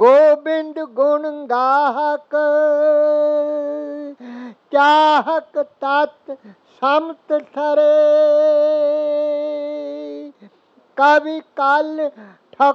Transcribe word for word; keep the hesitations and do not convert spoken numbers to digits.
गोबिंद गुण गाहक चाहक तत् समत थरे। कवि कल